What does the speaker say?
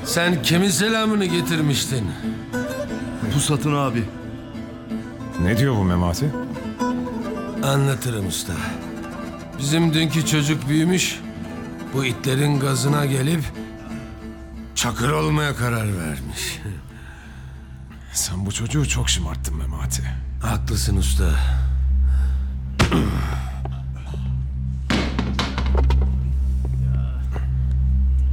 Sen kimin selamını getirmiştin? Pusat'ın abi. Ne diyor bu Memati? Anlatırım usta. Bizim dünkü çocuk büyümüş. Bu itlerin gazına gelip Çakır olmaya karar vermiş. Sen bu çocuğu çok şımarttın Memati. Haklısın usta.